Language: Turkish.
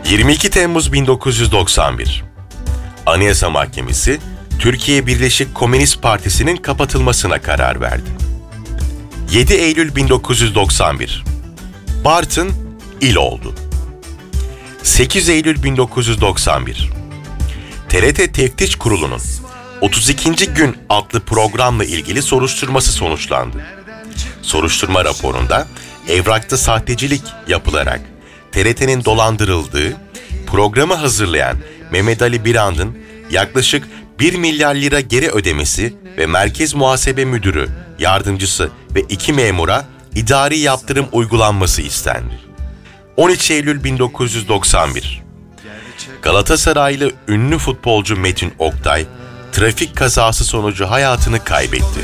22 Temmuz 1991. Anayasa Mahkemesi, Türkiye Birleşik Komünist Partisi'nin kapatılmasına karar verdi. 7 Eylül 1991. Bartın il oldu. 8 Eylül 1991. TRT Teftiş Kurulu'nun 32. Gün adlı programla ilgili soruşturması sonuçlandı. Soruşturma raporunda evrakta sahtecilik yapılarak TRT'nin dolandırıldığı, programı hazırlayan Mehmet Ali Birand'ın yaklaşık 1 milyar lira geri ödemesi ve Merkez Muhasebe Müdürü, yardımcısı ve 2 memura idari yaptırım uygulanması istendi. 13 Eylül 1991. Galatasaraylı ünlü futbolcu Metin Oktay, trafik kazası sonucu hayatını kaybetti.